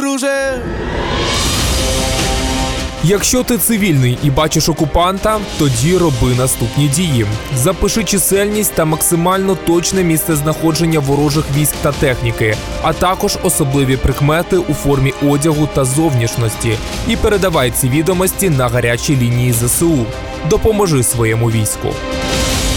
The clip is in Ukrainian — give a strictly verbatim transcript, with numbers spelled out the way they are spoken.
друже. Якщо ти цивільний і бачиш окупанта, тоді роби наступні дії. Запиши чисельність та максимально точне місцезнаходження ворожих військ та техніки, а також особливі прикмети у формі одягу та зовнішності. І передавай ці відомості на гарячі лінії зе се у. Допоможи своєму війську.